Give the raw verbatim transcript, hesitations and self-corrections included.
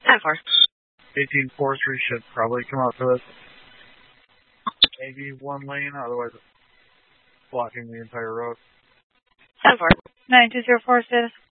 ten four. eighteen forestry should probably come out for this. Maybe one lane, otherwise it's blocking the entire road. ten four. nine two zero four status.